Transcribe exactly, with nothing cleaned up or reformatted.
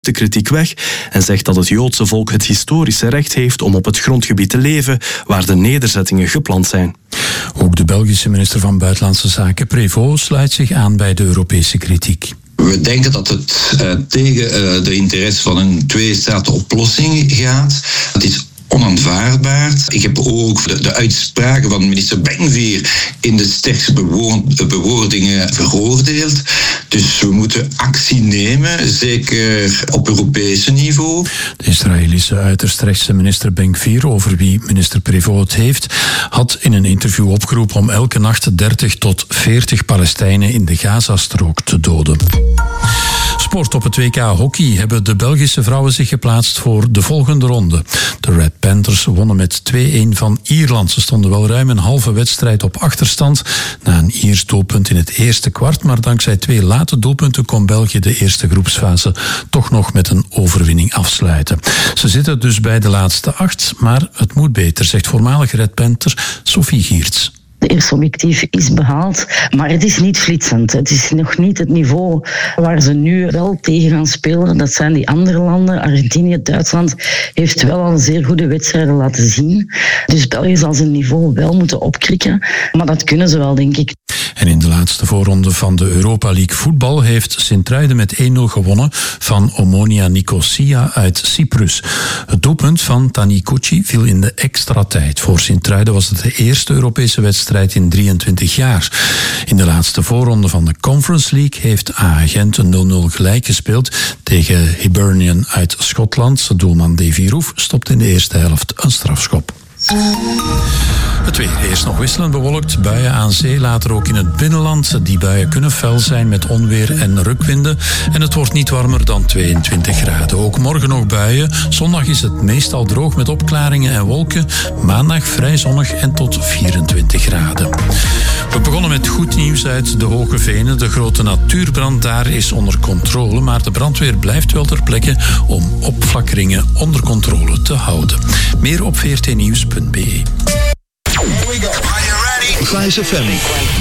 de kritiek weg en zegt dat het Joodse volk het historische recht heeft om op het grondgebied te leven waar de nederzettingen gepland zijn. Ook de Belgische minister van Buitenlandse Zaken, Prévost, sluit zich aan bij de Europese kritiek. We denken dat het uh, tegen uh, de interesse van een twee-staten-oplossing gaat. Het is onaanvaardbaar. Ik heb ook de, de uitspraken van minister Ben-Gvir in de sterkste bewoord, bewoordingen veroordeeld. Dus we moeten actie nemen, zeker op Europese niveau. De Israëlische uiterst rechtse minister Ben-Gvir, over wie minister Prévost het heeft, had in een interview opgeroepen om elke nacht dertig tot veertig Palestijnen in de Gazastrook te doden. Sport. Op het W K hockey hebben de Belgische vrouwen zich geplaatst voor de volgende ronde. De Red Panthers wonnen met twee-een van Ierland. Ze stonden wel ruim een halve wedstrijd op achterstand na een Iers doelpunt in het eerste kwart, maar dankzij twee late doelpunten kon België de eerste groepsfase toch nog met een overwinning afsluiten. Ze zitten dus bij de laatste acht, maar het moet beter, zegt voormalig Red Panther Sophie Geerts. De eerste objectief is behaald, maar het is niet flitsend. Het is nog niet het niveau waar ze nu wel tegen gaan spelen. Dat zijn die andere landen. Argentinië, Duitsland heeft wel al zeer goede wedstrijden laten zien. Dus België zal zijn niveau wel moeten opkrikken. Maar dat kunnen ze wel, denk ik. En in de laatste voorronde van de Europa League voetbal heeft Sint-Truiden met één-nul gewonnen van Omonia Nicosia uit Cyprus. Het doelpunt van Tani Kucci viel in de extra tijd. Voor Sint-Truiden was het de eerste Europese wedstrijd in drieëntwintig jaar. In de laatste voorronde van de Conference League heeft A-Gent een nul-nul gelijk gespeeld tegen Hibernian uit Schotland. Doelman Davy Roef stopt in de eerste helft een strafschop. Het weer. Eerst nog wisselend bewolkt, buien aan zee, later ook in het binnenland. Die buien kunnen fel zijn met onweer en rukwinden. En het wordt niet warmer dan tweeëntwintig graden. Ook morgen nog buien. Zondag is het meestal droog met opklaringen en wolken. Maandag vrij zonnig en tot vierentwintig graden. We begonnen met goed nieuws uit de Hoge Venen. De grote natuurbrand daar is onder controle, maar de brandweer blijft wel ter plekke om opflakkeringen onder controle te houden. Meer op v r t nieuws punt b e. Here we go. Are you ready? Vice F M.